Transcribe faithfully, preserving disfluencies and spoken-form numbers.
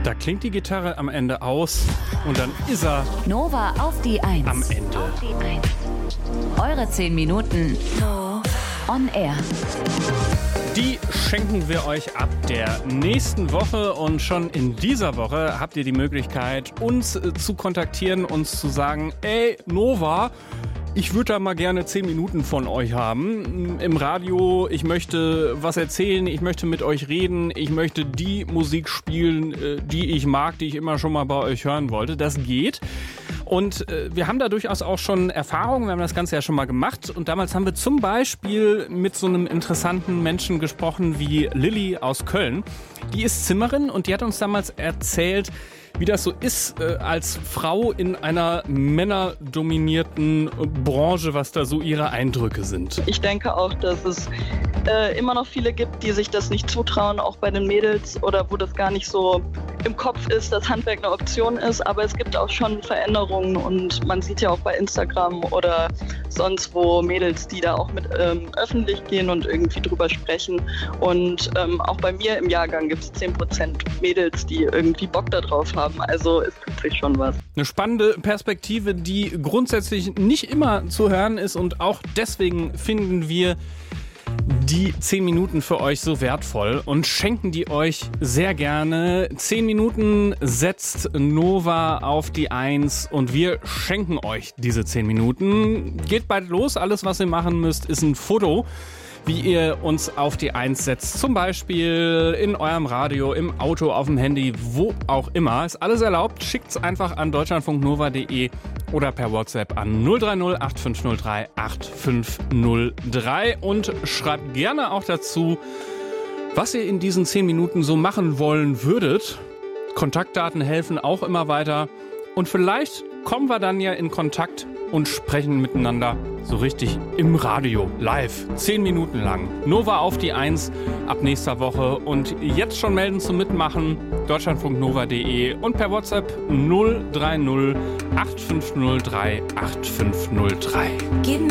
Da klingt die Gitarre am Ende aus und dann ist er Nova auf die Eins. am Ende. Auf die Eins. Eure zehn Minuten on air. Die schenken wir euch ab der nächsten Woche und schon in dieser Woche habt ihr die Möglichkeit, uns äh, zu kontaktieren, uns zu sagen, ey Nova, ich würde da mal gerne zehn Minuten von euch haben im Radio. Ich möchte was erzählen, ich möchte mit euch reden, ich möchte die Musik spielen, die ich mag, die ich immer schon mal bei euch hören wollte. Das geht. Und äh, wir haben da durchaus auch schon Erfahrungen, wir haben das Ganze ja schon mal gemacht. Und damals haben wir zum Beispiel mit so einem interessanten Menschen gesprochen wie Lilly aus Köln. Die ist Zimmerin und die hat uns damals erzählt, wie das so ist äh, als Frau in einer männerdominierten Branche, was da so ihre Eindrücke sind. Ich denke auch, dass es äh, immer noch viele gibt, die sich das nicht zutrauen, auch bei den Mädels oder wo das gar nicht so im Kopf ist, dass Handwerk eine Option ist. Aber es gibt auch schon Veränderungen und man sieht ja auch bei Instagram oder sonst wo Mädels, die da auch mit ähm, öffentlich gehen und irgendwie drüber sprechen. Und ähm, auch bei mir im Jahrgang gibt es zehn Prozent Mädels, die irgendwie Bock da drauf haben. Also es tut sich schon was. Eine spannende Perspektive, die grundsätzlich nicht immer zu hören ist und auch deswegen finden wir die zehn Minuten für euch so wertvoll und schenken die euch sehr gerne. zehn Minuten setzt Nova auf die Eins und wir schenken euch diese zehn Minuten. Geht bald los. Alles, was ihr machen müsst, ist ein Foto, wie ihr uns auf die Eins setzt. Zum Beispiel in eurem Radio, im Auto, auf dem Handy, wo auch immer. Ist alles erlaubt. Schickt's einfach an deutschlandfunknova punkt de oder per WhatsApp an null drei null acht fünf null drei acht fünf null drei und schreibt gerne auch dazu, was ihr in diesen zehn Minuten so machen wollen würdet. Kontaktdaten helfen auch immer weiter. Und vielleicht kommen wir dann ja in Kontakt und sprechen miteinander so richtig im Radio, live, zehn Minuten lang. Nova auf die Eins ab nächster Woche und jetzt schon melden zum Mitmachen, deutschlandfunknova punkt de und per WhatsApp null drei null acht fünf null drei acht fünf null drei.